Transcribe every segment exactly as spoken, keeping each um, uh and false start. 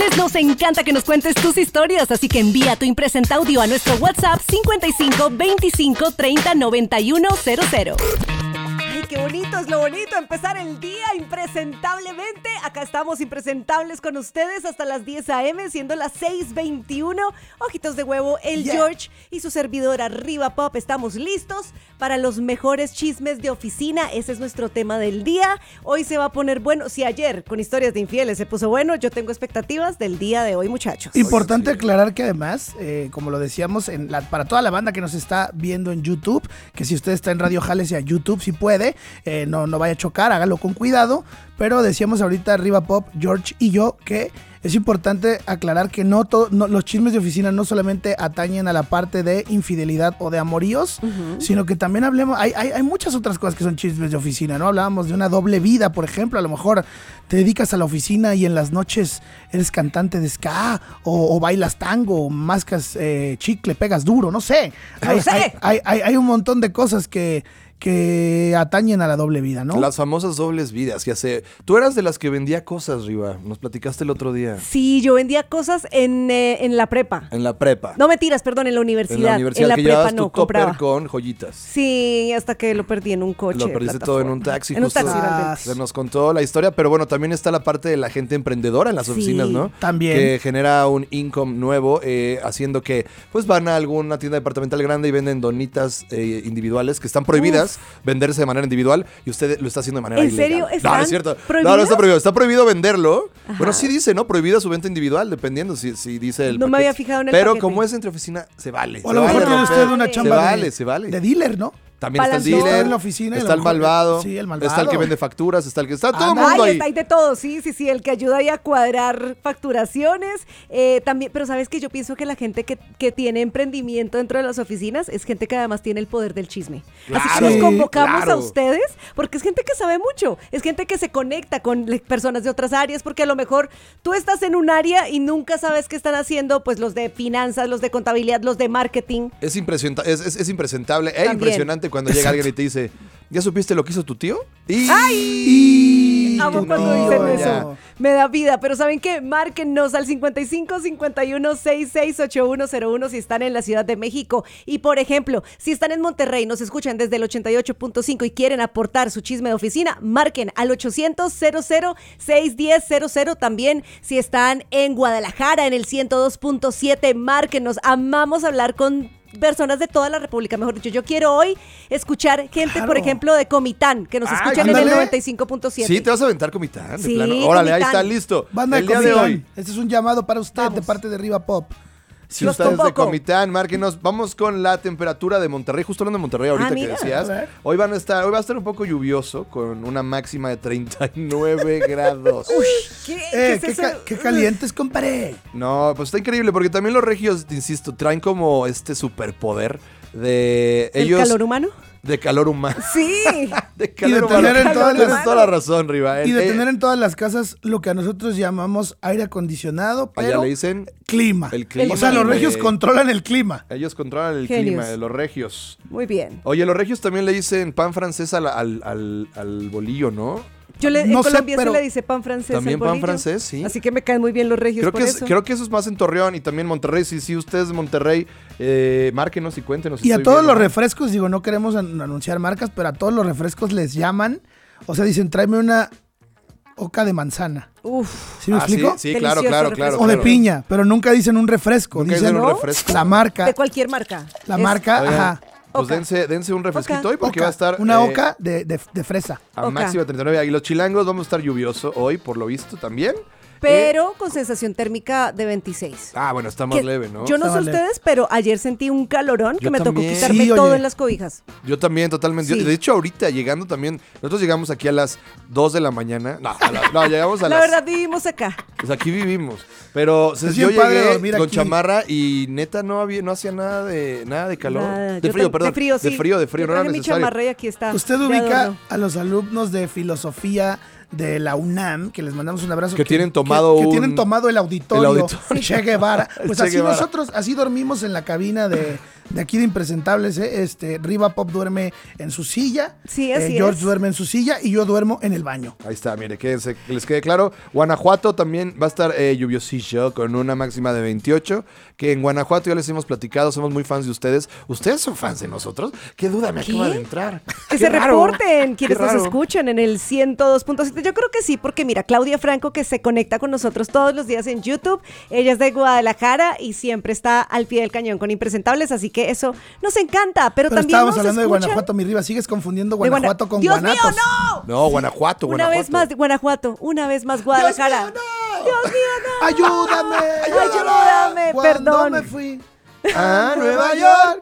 ustedes nos encanta que nos cuentes tus historias, así que envía tu impresenta audio a nuestro WhatsApp cincuenta y cinco veinticinco treinta noventa y uno cero cero. Ay, qué bonito es lo bonito, empezar el día impresentablemente. Acá estamos impresentables con ustedes hasta las diez a.m., siendo las seis veintiuno. Ojitos de huevo, el yeah. George y su servidora Riva Pop. Estamos listos para los mejores chismes de oficina. Ese es nuestro tema del día. Hoy se va a poner bueno. Si ayer con historias de infieles se puso bueno, yo tengo expectativas del día de hoy, muchachos. Importante aclarar que además, eh, como lo decíamos, en la, para toda la banda que nos está viendo en YouTube, que si usted está en Radio Jales y a YouTube, si puede, eh, no, no vaya a chocar, hágalo con cuidado. Pero decíamos ahorita Riva Pop, George y yo, que es importante aclarar que no, todo, no los chismes de oficina no solamente atañen a la parte de infidelidad o de amoríos, uh-huh. sino que también hablemos, hay, hay, hay muchas otras cosas que son chismes de oficina, ¿no? Hablábamos de una doble vida, por ejemplo, a lo mejor te dedicas a la oficina y en las noches eres cantante de ska, o, o bailas tango, o mascas eh, chicle, pegas duro, no sé. No hay, sé. Hay, hay, hay, hay un montón de cosas que... que atañen a la doble vida, ¿no? Las famosas dobles vidas, ya sé. Tú eras de las que vendía cosas, Riva. Nos platicaste el otro día. Sí, yo vendía cosas en, eh, en la prepa. En la prepa. No mentiras, perdón, en la universidad. En la universidad, en la que prepa llevabas no, tu compraba. topper con joyitas. Sí, hasta que lo perdí en un coche. Lo perdiste todo en un taxi. En un justo. taxi, realmente. Se nos contó la historia, pero bueno, también está la parte de la gente emprendedora en las Sí, oficinas, ¿no? También. Que genera un income nuevo, eh, haciendo que pues van a alguna tienda departamental grande y venden donitas eh, individuales que están prohibidas Uf. venderse de manera individual y usted lo está haciendo de manera ¿En ilegal. serio? No, no es cierto. ¿Prohibidas? No, no está prohibido. Está prohibido venderlo. Ajá. Bueno, sí dice, ¿no? Prohibida su venta individual, dependiendo si, si dice el No paquete. me había fijado en el Pero paquete. como es entre oficina, se vale. O a lo mejor tiene usted una chamba Se vale, de, se vale. de dealer, ¿no? También está el Balanceó. dealer, en la oficina y está a el lo mejor- malvado, sí, el malvado. está el que vende facturas, está el que está todo el Ah, mundo Ay, ahí. está ahí de todo, sí, sí, sí, el que ayuda ahí a cuadrar facturaciones, eh, también, pero sabes que yo pienso que la gente que, que tiene emprendimiento dentro de las oficinas es gente que además tiene el poder del chisme. Así que Claro, los convocamos claro. a ustedes, porque es gente que sabe mucho, es gente que se conecta con le- personas de otras áreas, porque a lo mejor tú estás en un área y nunca sabes qué están haciendo, pues los de finanzas, los de contabilidad, los de marketing. Es, impresenta- es, es, es impresentable, es También. impresionante cuando llega alguien y te dice, ¿ya supiste lo que hizo tu tío? Y... ¡Ay! Amo tu cuando tío, dicen ya. eso. Me da vida, pero ¿saben qué? Márquennos al cincuenta y cinco cincuenta y uno sesenta y seis ochenta y uno cero uno si están en la Ciudad de México. Y por ejemplo, si están en Monterrey, nos escuchan desde el ochenta y ocho punto cinco y quieren aportar su chisme de oficina, marquen al ochocientos cero cero seis diez cero cero. También si están en Guadalajara en el ciento dos punto siete, márquenos. Amamos hablar con personas de toda la República, mejor dicho. Yo quiero hoy escuchar gente, Claro. por ejemplo, de Comitán, que nos Ay, escuchan en el ándale. noventa y cinco punto siete. Sí, te vas a aventar Comitán, de Sí, plano. Órale, ahí Comitán. está, listo. Banda el de día de Comitán, hoy. este es un llamado para usted Vamos. de parte de Riva Pop. Si Los ustedes de convoco. Comitán, márquenos. Vamos con la temperatura de Monterrey, justo hablando de Monterrey ahorita Ah, que mira. decías. A ver. Hoy van a estar, hoy va a estar un poco lluvioso con una máxima de treinta y nueve grados. ¿Qué, Eh, ¿Qué es qué, eso? ca- qué calientes, compadre. No, pues está increíble porque también los regios, te insisto, traen como este superpoder de ¿El ellos calor humano? de calor humano. Sí. De calor de humano. tener en todas Tienes las- toda la razón, Riva. Y de Eh, tener en todas las casas lo que a nosotros llamamos aire acondicionado, allá pero le dicen clima. el clima. O sea, los de- regios controlan el clima. Ellos controlan el Genios. clima de los regios. Muy bien. Oye, los regios también le dicen pan francés al, al, al, al bolillo, ¿no? Yo le, No en sé, Colombia pero- se le dice pan francés. También al pan bolillo. francés, sí. Así que me caen muy bien los regios Creo por que, es- eso. creo que eso es más en Torreón y también Monterrey. Si, si usted es de Monterrey, eh, márquenos y cuéntenos. si Y a estoy todos bien, los ¿no? refrescos, digo, no queremos an- anunciar marcas, pero a todos los refrescos les llaman, o sea, dicen, tráeme una oca de manzana. Uf. ¿Sí me Ah, sí, explico? sí, claro, Delicioso claro, refresco. claro. O de claro. piña, pero nunca dicen un refresco, Nunca dicen dicen un ¿no? refresco. la marca, De cualquier marca. la Es- marca, Oigan, ajá, pues Oca. dense, dense un refresquito Oca. hoy porque oca, va a estar una eh, oca de, de- de fresa. a Oca. máxima treinta y nueve. Y los chilangos vamos a estar lluvioso hoy, por lo visto, también. Pero con sensación térmica de veintiséis. Ah, bueno, está más Que leve, ¿no? Yo no Está sé más leve. ustedes, pero ayer sentí un calorón que Yo me tocó también. quitarme Sí, todo oye. en las cobijas. Yo también, totalmente. Sí. De hecho, ahorita llegando también, nosotros llegamos aquí a las dos de la mañana. No, a la- no llegamos a La las... verdad, vivimos acá. Pues aquí vivimos. Pero se- Es yo bien padre llegué dormir con aquí. chamarra y neta no había, no hacía nada de nada de calor. Nada, de yo frío, tam- perdón. De frío, sí. De frío, de frío, Yo no era traje mi necesario. chamarra y aquí está. Usted de ubica adorno. a los alumnos de filosofía de la UNAM, que les mandamos un abrazo. Que tienen tomado que, que un- tienen tomado el auditorio, el auditorio. Che Guevara. El Pues Che así Guevara. nosotros, así dormimos en la cabina de, de aquí de Impresentables, ¿eh? Este, Riva Pop duerme en su silla. Sí, así eh, George es. duerme en su silla y yo duermo en el baño. Ahí está, mire, que, se, que les quede claro. Guanajuato también va a estar eh, lluviosillo con una máxima de veintiocho. Que en Guanajuato ya les hemos platicado, somos muy fans de ustedes. ¿Ustedes son fans de nosotros? ¿Qué duda me ¿Qué? acaba de entrar? Que Qué se raro. reporten quienes Qué nos raro. escuchan en el ciento dos punto siete. Yo creo que sí, porque mira, Claudia Franco que se conecta con nosotros todos los días en YouTube. Ella es de Guadalajara y siempre está al pie del cañón con Impresentables, así que eso nos encanta. Pero, Pero también estábamos nos hablando escuchan de Guanajuato, mi Riva. Sigues confundiendo de Guana- Guanajuato con ¡Dios Guanatos. mío, no! No, Guanajuato, Una Guanajuato. vez más de Guanajuato, una vez más Guadalajara. Dios mío, no. Dios mío, no. ¡Ayúdame! Ayúdame, ¿Cuándo perdón. me fui Ah, a Nueva York?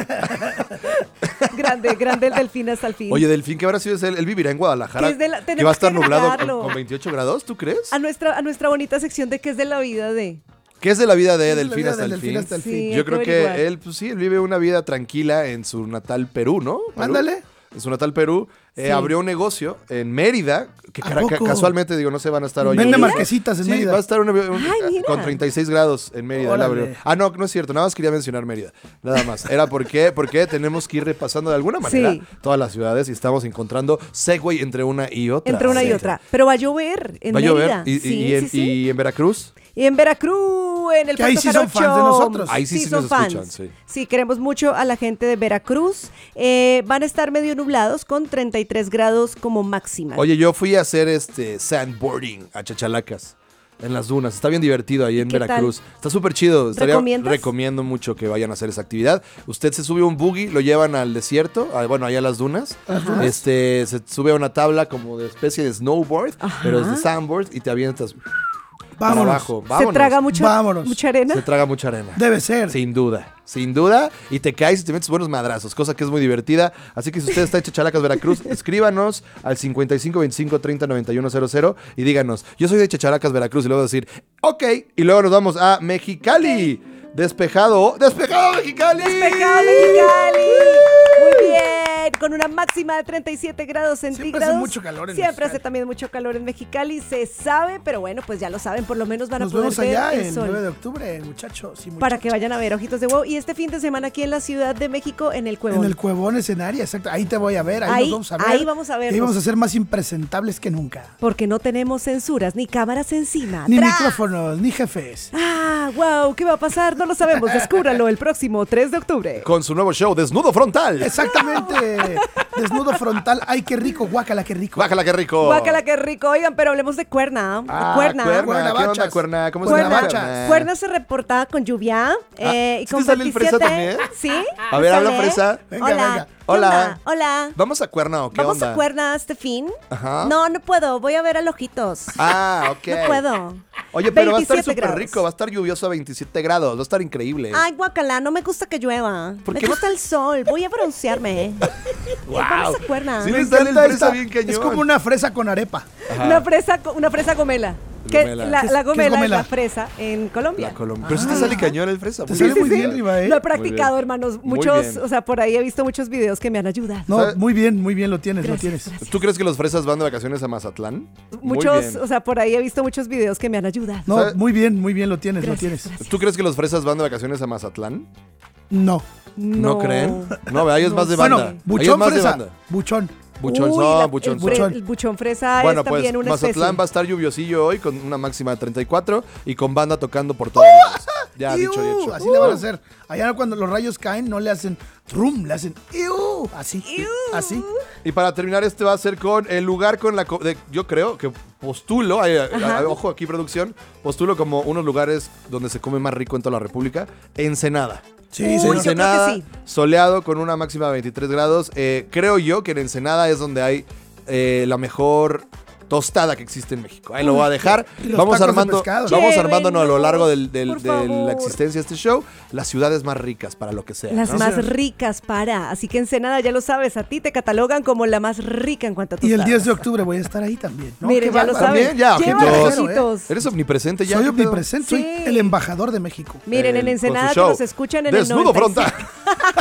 Grande, grande el delfín hasta el fin. Oye, Delfín, ¿qué habrá sido él? Él vivirá en Guadalajara. Que es de la- que tenemos va a estar que nublado con, agregarlo. con veintiocho grados, ¿tú crees? a nuestra, a nuestra bonita sección de qué es de la vida de... ¿Qué es de la vida de ¿Qué es la Delfín vida hasta del el delfín fin? hasta el Sí, fin? hay Yo que creo que averiguar. él, pues sí, él vive una vida tranquila en su natal Perú, ¿no? Perú. Ándale. En su natal Perú. Eh, Sí. Abrió un negocio en Mérida, que ¿A cara- ca- poco? casualmente, digo, no se van a estar hoy. Vende hoy- marquesitas en Sí, Mérida. va a estar un- un- Ay, mira. con treinta y seis grados en Mérida. él Órale. abrió. Ah, no, no es cierto, nada más quería mencionar Mérida. Nada más. Era porque, porque tenemos que ir repasando de alguna manera Sí. todas las ciudades y estamos encontrando segue entre una y otra. Entre una y Sí. otra. Pero va a llover en Va a llover. Mérida. ¿Y, y- Sí, y en, sí, sí. y en Veracruz? Y en Veracruz, en el Que ahí Puerto sí son Jarocho. fans de nosotros. Ahí sí, sí son nos fans. escuchan, sí. Sí, queremos mucho a la gente de Veracruz. Eh, van a estar medio nublados con treinta y tres grados como máxima. Oye, yo fui a hacer este sandboarding a Chachalacas. En las dunas. Está bien divertido ahí en ¿Qué Veracruz. Está súper chido. Estaría, ¿Recomiendas? recomiendo mucho que vayan a hacer esa actividad. Usted se sube a un buggy, lo llevan al desierto, a- bueno, allá a las dunas. Este, se sube a una tabla como de especie de snowboard, Ajá. pero es de sandboard y te avientas para Vámonos. abajo. ¿Se Vámonos. traga mucha, Vámonos. mucha arena? Se traga mucha arena. Debe ser. Sin duda, sin duda. Y te caes y te metes buenos madrazos, cosa que es muy divertida. Así que si usted está en Chachalacas, Veracruz, escríbanos al cincuenta y cinco veinticinco treinta noventa y uno cero cero y díganos, yo soy de Chachalacas, Veracruz, y luego decir, ok, y luego nos vamos a Mexicali. Despejado, despejado Mexicali. Despejado Mexicali. Muy bien, con una máxima de treinta y siete grados centígrados. hace mucho calor en Siempre Mexicali. hace también mucho calor en Mexicali, se sabe, pero bueno, pues ya lo saben, por lo menos van a Nos poder vemos ver allá el el sol. nueve de octubre, muchachos. y Para que muchachas. vayan a ver Ojitos de Huevo. Y este fin de semana aquí en la Ciudad de México, en el Cuevón. En el Cuevón escenario, exacto. Ahí te voy a ver, ahí, Ahí- nos vamos a ver. ahí vamos a Y ahí vernos. vamos a ser más impresentables que nunca. Porque no tenemos censuras, ni cámaras encima. Ni ¡Tras! micrófonos, ni jefes. Ah, wow, ¿qué va a pasar? No lo sabemos. Descúbralo el próximo tres de octubre. Con su nuevo show, Desnudo Frontal. Exactamente. Desnudo frontal. Ay, qué rico. Guácala, qué rico. Bájala, qué rico. Guácala, qué rico. Oigan, pero hablemos de Cuerna. Ah, de Cuerna. Cuerna. Cuerna, ¿Qué onda, bachas. Cuerna? ¿Cómo Cuerna, está bachas. Cuerna se reporta con lluvia eh, y ¿sí con te sale el fresa veintisiete. también? ¿Sí? A ¿Me ver, habla sale? fresa. Venga, Hola. venga. ¿Qué Hola. onda? Hola. ¿Vamos a Cuerna o qué ¿Vamos onda? a Cuerna este fin? Ajá. No, no puedo. Voy a ver a Lojitos. Ah, ok. No puedo. Oye, pero va a estar veintisiete súper grados. rico, va a estar lluvioso a veintisiete grados, va a estar increíble. Ay, guacala, no me gusta que llueva. ¿Por Me qué no? gusta el sol. Voy a broncearme. Guau. Vamos a Cuerna. Sí, Me le sale el encanta fresa esta- bien cañón. Es como una fresa con arepa. Ajá. Una fresa, co- una fresa gomela. Que Gomela. la, ¿Qué es- la qué es gomela es, gomela? la fresa en Colombia. La Colombia. Pero sí te sale cañón el fresa. Te muy sale bien. muy bien, Riva, ¿eh? Lo he practicado, bien. hermanos. Muy Muchos, bien. o sea, por ahí he visto muchos videos que me han ayudado. No, ¿Sabe? muy bien, muy bien lo tienes, lo Gracias, tienes. ¿Tú crees que los fresas van de vacaciones a Mazatlán? Muy Muchos, bien. o sea, por ahí he visto muchos videos que me han ayudado. No, ¿Sabe? muy bien, muy bien lo tienes, Gracias, lo tienes. gracias. ¿Tú crees que los fresas van de vacaciones a Mazatlán? No. ¿No, creen? No, ahí es No más de sé. banda. Bueno, Ahí es buchón más de fresa. banda. Buchón. Buchón, Uy, son, la- buchón, el, son. fre- el buchón fresa Bueno, es también pues una Mazatlán especie. va a estar lluviosillo hoy con una máxima de treinta y cuatro y con banda tocando por todos lados. Ya, ¡Iu! dicho y hecho. Así le van a hacer. Allá cuando los rayos caen, no le hacen trum, le hacen ¡iu! Así. Así. Y para terminar, este va a ser con el lugar con la... co- de- yo creo que postulo, ay, ay, ay, ojo aquí producción, postulo como unos lugares donde se come más rico en toda la República. Ensenada. Sí, Uy, sí. yo creo que Ensenada, sí. soleado con una máxima de veintitrés grados. Eh, creo yo que en Ensenada es donde hay eh, la mejor tostada que existe en México. Ahí lo voy a dejar. Y los Vamos tacos de armando, pescado. vamos Llévenos, armándonos a lo largo del- del- por de la favor. existencia de este show las ciudades más ricas para lo que sea. Las ¿no? más Sí. ricas para. Así que Ensenada, ya lo sabes, a ti te catalogan como la más rica en cuanto a Y el tostadas. diez de octubre voy a estar ahí también. ¿no? Miren, Qué ya lo bárbaro. saben. También, ya, Lleva ojitos. ojitos. Eres omnipresente ya. Soy ¿qué pedo? omnipresente, Sí. soy el embajador de México. Miren, Eh, en con su Ensenada que show. nos escuchan en Desnudo el noventa y cinco. frontal.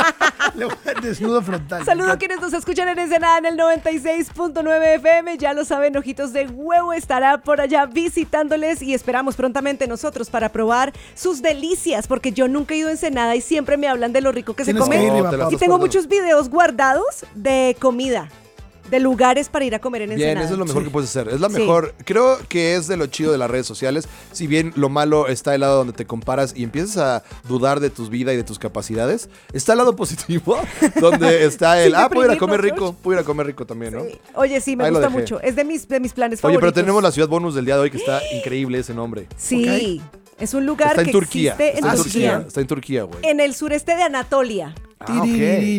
Le voy a- Desnudo frontal. Saludo a quienes nos escuchan en Ensenada en el noventa y seis punto nueve F M. Ya lo saben, Ojitos de Huevo estará por allá visitándoles y esperamos prontamente nosotros para probar sus delicias, porque yo nunca he ido a Ensenada y siempre me hablan de lo rico que Tienes se que come. ir, No, Riva, te la papá. Y estás tengo guardando. muchos videos guardados de comida, de lugares para ir a comer en Bien, Ensenada. eso es lo mejor Sí. que puedes hacer. Es la Sí. mejor. Creo que es de lo chido de las redes sociales. Si bien lo malo está el lado donde te comparas y empiezas a dudar de tus vidas y de tus capacidades, está el lado positivo, donde está el, Sin ah, puedo ir a comer deprimirnos, rico, puedo ir a comer rico también, ¿no? Sí. Oye, sí, me Ahí lo gusta dejé. mucho. Es de mis, de mis planes Oye, favoritos. pero tenemos la ciudad bonus del día de hoy que está increíble ese nombre. Sí, es un lugar Está en que Turquía. existe Está en en Ah, Turquía. Turquía. Está en Turquía, güey. En el sureste de Anatolia. Ah, ok.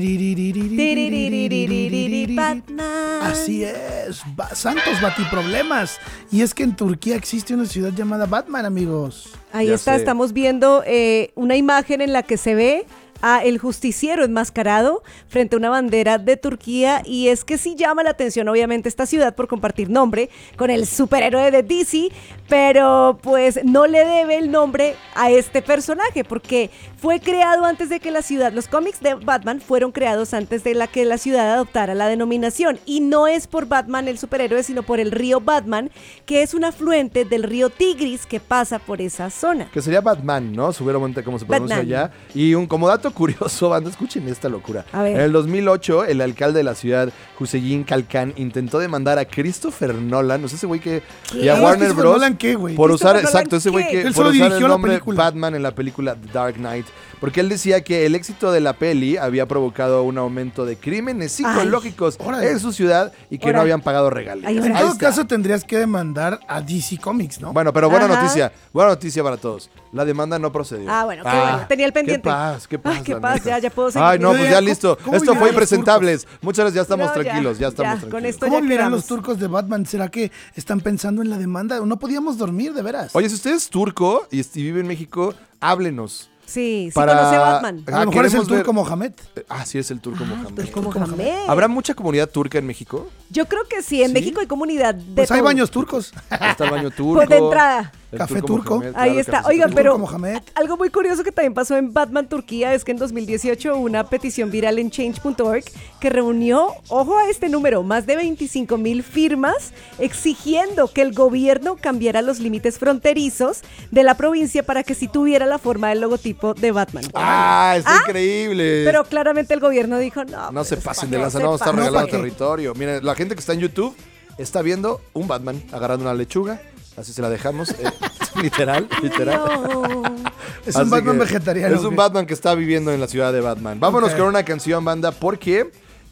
Batman. Así es, ba- santos batiproblemas. Y es que en Turquía existe una ciudad llamada Batman, amigos. Ahí Ya está, sé. estamos viendo eh, una imagen en la que se ve a el justiciero enmascarado frente a una bandera de Turquía, y es que sí llama la atención obviamente esta ciudad por compartir nombre con el superhéroe de D C, pero pues no le debe el nombre a este personaje porque fue creado antes de que la ciudad, los cómics de Batman fueron creados antes de la que la ciudad adoptara la denominación, y no es por Batman el superhéroe, sino por el río Batman, que es un afluente del río Tigris que pasa por esa zona. Que sería Batman, ¿no? Seguramente como se pronuncia Batman. allá. Y un como dato curioso, banda, escuchen esta locura. A ver. En el dos mil ocho, el alcalde de la ciudad, Hüseyin Kalkan, intentó demandar a Christopher Nolan, no sé ese güey que... ¿Qué? Y a No, Warner Christopher Bros. Nolan, ¿qué, güey? Por usar, ¿Christopher Nolan exacto, ese güey qué? que... Él por solo usar dirigió el la nombre película. Batman en la película The Dark Knight. Porque él decía que el éxito de la peli había provocado un aumento de crímenes psicológicos órale. en su ciudad y que no Órale. habían pagado regalías. Ahí En Ahí todo está. caso tendrías que demandar a D C Comics, ¿no? Bueno, pero buena Ajá. noticia, buena noticia para todos. La demanda no procedió. Ah, bueno, qué bueno. Tenía el pendiente. Qué paz, qué paz. Ay, qué la paz, neta. ya, ya puedo seguir. Ay, no, Yo pues diría, ya ¿cómo- listo. cómo Esto fue vivirán los impresentables. Muchas gracias, ya estamos No, ya, tranquilos, ya, estamos ya, tranquilos. con esto ¿Cómo ya vivirán quedamos. los turcos de Batman? ¿Será que están pensando en la demanda? No podíamos dormir, de veras. Oye, si usted es turco y, y vive en México, háblenos. Sí, sí Para- conoce Batman. a Ah, lo mejor es el queremos ver- turco Mohamed. Eh, Ah, sí, es el turco Mohamed. el Como turco Mohamed. Mohamed. ¿Habrá mucha comunidad turca en México? Yo creo que sí, en ¿Sí? México hay comunidad de Pues hay todo. baños turcos. Está el baño turco. Pues de entrada. el Café turco. Mohamed, Ahí claro, está. cafecito Oigan, turco. pero Mohamed. algo muy curioso que también pasó en Batman Turquía es que en dos mil dieciocho hubo una petición viral en change punto org que reunió, ojo a este número, más de veinticinco mil firmas exigiendo que el gobierno cambiara los límites fronterizos de la provincia para que sí tuviera la forma del logotipo de Batman. Ah, está Ah, increíble. Pero claramente el gobierno dijo, no. No se pues, pasen ¿pa' de qué? lanza, Se no vamos a estar pa- no, regalando ¿pa' qué? territorio. Miren, la gente que está en YouTube está viendo un Batman agarrando una lechuga. Así se la dejamos. eh, literal, literal. No. Es un Así Batman que vegetariano. Es un güey. Batman que está viviendo en la ciudad de Batman. Vámonos Ok. con una canción, banda, porque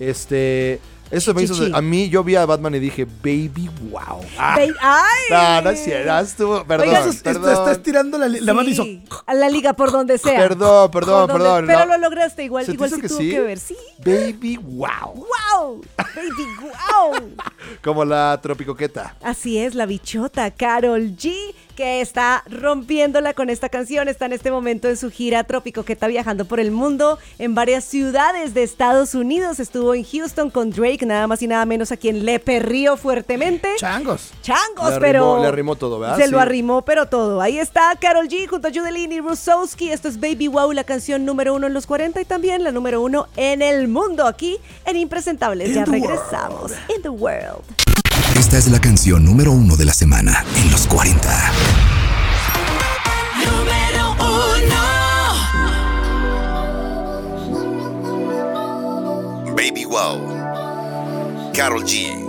este. Eso me hizo. Chichi. A mí, yo vi a Batman y dije, baby, wow. Ah, Ve- ¡Ay! no, no es cierto. ah, Estuvo, perdón, Oigan, Eso es- esto perdón. está estirando la, la mano y hizo... Sí, a la liga por donde sea. Perdón, perdón, Por donde- perdón, Pero no. lo lograste igual, ¿Se te igual hizo sí que tuvo sí? que ver. Sí. Baby, wow. ¡Wow! ¡Baby, wow! Como la tropicoqueta. Así es, la bichota Karol G, que está rompiéndola con esta canción. Está en este momento en su gira Trópico, que está viajando por el mundo en varias ciudades de Estados Unidos. Estuvo en Houston con Drake, nada más y nada menos, a quien le perrió fuertemente. Changos. Changos, Le arrimó- pero... le arrimó todo, ¿verdad? Se Sí. lo arrimó, pero todo. Ahí está Karol G junto a Judeline y Rusowski. Esto es Baby Wow, la canción número uno en los cuarenta y también la número uno en el mundo. Aquí en Impresentables. In Ya the regresamos. In the world. Esta es la canción número uno de la semana en los cuarenta. Número uno. Baby Wow. Karol G.